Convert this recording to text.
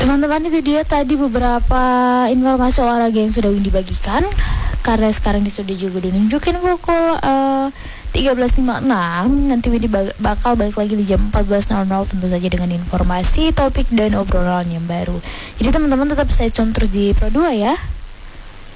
Teman-teman, itu dia tadi beberapa informasi olahraga yang sudah Windy bagikan. Karena sekarang di studio juga udah nunjukin pukul 13.56. Nanti Windy bakal balik lagi di jam 14.00, tentu saja dengan informasi, topik, dan obrolan yang baru. Jadi teman-teman tetap stay tune terus di Pro 2 ya.